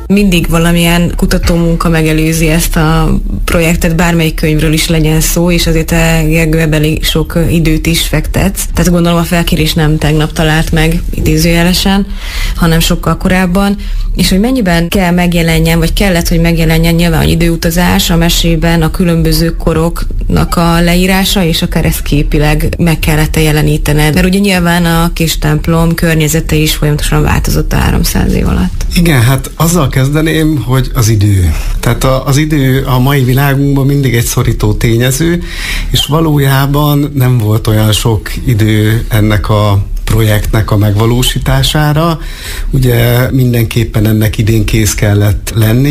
Mindig valamilyen kutatómunka megelőzi ezt a projektet, bármelyik könyvről is legyen szó, és azért Gergő ebben elég sok időt is fektetsz. Tehát gondolom a felkérés nem tegnap talált meg idézőjelesen, hanem sokkal korábban, és hogy mennyiben kell megjelenjen, vagy kellett, hogy megjelenjen nyilván, hogy időutazás a mesében, a különböző koroknak a leírása, és akár ezt képileg meg kellett jelenítened. Mert ugye nyilván a kis templom környezete is folyamatosan változott a 300 év alatt. Igen, hát azzal kezdeném, hogy az idő. Tehát az idő a mai világunkban mindig egy szorító tényező, és valójában nem volt olyan sok idő ennek a projektnek a megvalósítására. Ugye mindenképpen ennek idén kész kellett lenni,